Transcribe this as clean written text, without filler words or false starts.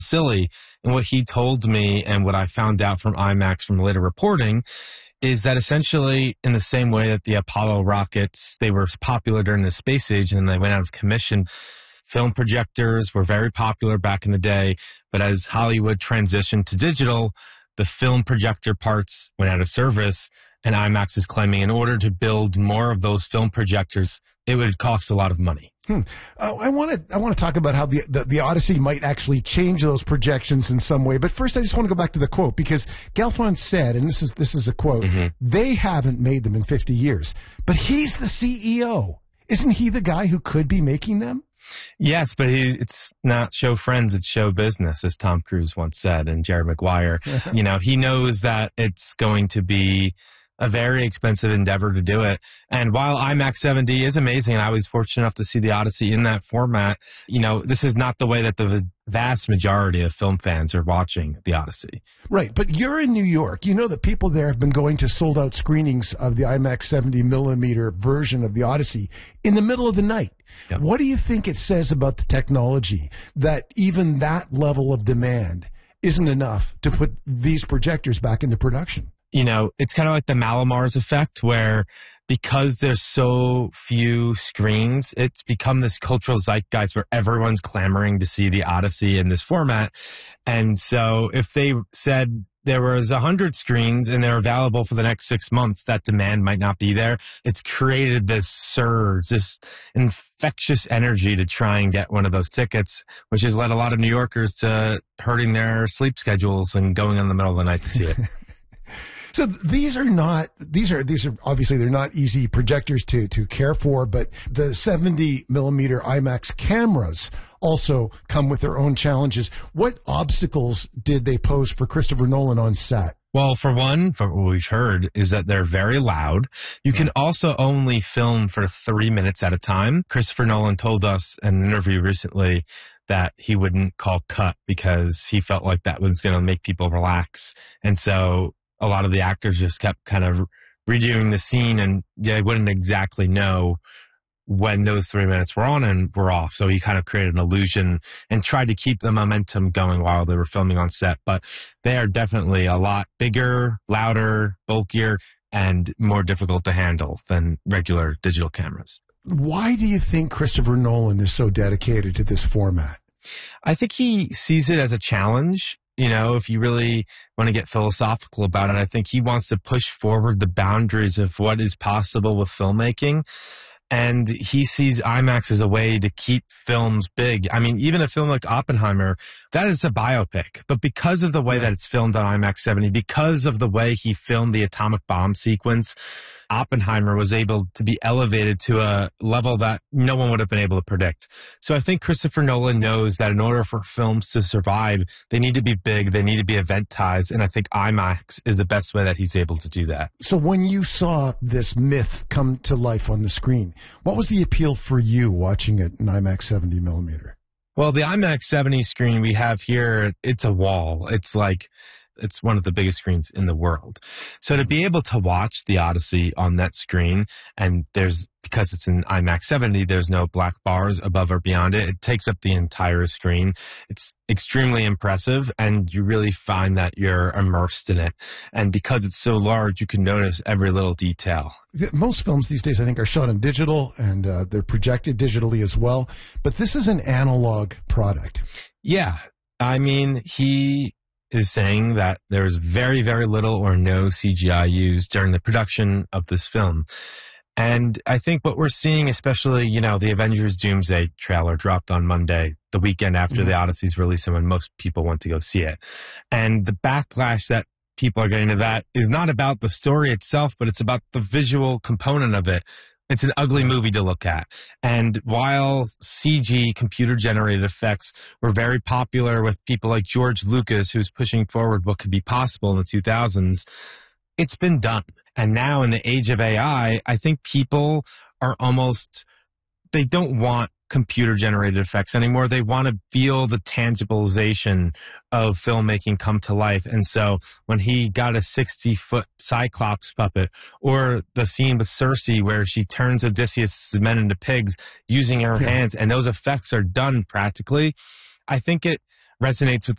silly. And what he told me and what I found out from IMAX from later reporting is that essentially in the same way that the Apollo rockets, they were popular during the space age and they went out of commission. Film projectors were very popular back in the day, but as Hollywood transitioned to digital, the film projector parts went out of service, and IMAX is claiming in order to build more of those film projectors, it would cost a lot of money. I want to talk about how the Odyssey might actually change those projections in some way. But first, I just want to go back to the quote, because Galfond said, and this is a quote, they haven't made them in 50 years, but he's the CEO. Isn't he the guy who could be making them? Yes, but it's not show friends, it's show business, as Tom Cruise once said, and Jerry Maguire. He knows that it's going to be a very expensive endeavor to do it. And while IMAX 7D is amazing, and I was fortunate enough to see the Odyssey in that format, this is not the way that the vast majority of film fans are watching the Odyssey. Right, but you're in New York. You know that people there have been going to sold-out screenings of the IMAX 70mm version of the Odyssey in the middle of the night. Yep. What do you think it says about the technology that even that level of demand isn't enough to put these projectors back into production? It's kind of like the Malamars effect, where because there's so few screens, it's become this cultural zeitgeist where everyone's clamoring to see the Odyssey in this format. And so if they said there was 100 screens and they're available for the next 6 months, that demand might not be there. It's created this surge, this infectious energy to try and get one of those tickets, which has led a lot of New Yorkers to hurting their sleep schedules and going in the middle of the night to see it. So these are obviously they're not easy projectors to care for, but the 70mm IMAX cameras also come with their own challenges. What obstacles did they pose for Christopher Nolan on set? Well, for one, what we've heard is that they're very loud. You can also only film for 3 minutes at a time. Christopher Nolan told us in an interview recently that he wouldn't call cut because he felt like that was going to make people relax. And so a lot of the actors just kept kind of redoing the scene, and they wouldn't exactly know when those 3 minutes were on and were off. So he kind of created an illusion and tried to keep the momentum going while they were filming on set. But they are definitely a lot bigger, louder, bulkier, and more difficult to handle than regular digital cameras. Why do you think Christopher Nolan is so dedicated to this format? I think he sees it as a challenge. If you really want to get philosophical about it, I think he wants to push forward the boundaries of what is possible with filmmaking. And he sees IMAX as a way to keep films big. I mean, even a film like Oppenheimer, that is a biopic. But because of the way that it's filmed on IMAX 70, because of the way he filmed the atomic bomb sequence, Oppenheimer was able to be elevated to a level that no one would have been able to predict. So I think Christopher Nolan knows that in order for films to survive, they need to be big, they need to be eventized, and I think IMAX is the best way that he's able to do that. So when you saw this myth come to life on the screen, what was the appeal for you watching it in IMAX 70mm? Well, the IMAX 70 screen we have here, it's a wall. It's one of the biggest screens in the world. So to be able to watch the Odyssey on that screen, and because it's in IMAX 70, there's no black bars above or beyond it. It takes up the entire screen. It's extremely impressive, and you really find that you're immersed in it. And because it's so large, you can notice every little detail. Most films these days, I think, are shot in digital, and they're projected digitally as well. But this is an analog product. Yeah. I mean, he is saying that there's very, very little or no CGI used during the production of this film. And I think what we're seeing, especially, the Avengers Doomsday trailer dropped on Monday, the weekend after the Odyssey's release and when most people went to go see it. And the backlash that people are getting to that is not about the story itself, but it's about the visual component of it. It's an ugly movie to look at. And while CG, computer-generated effects, were very popular with people like George Lucas, who's pushing forward what could be possible in the 2000s, it's been done. And now in the age of AI, I think people are they don't want computer-generated effects anymore. They want to feel the tangibilization of filmmaking come to life. And so when he got a 60-foot Cyclops puppet, or the scene with Cersei where she turns Odysseus' men into pigs using her hands, and those effects are done practically, I think it resonates with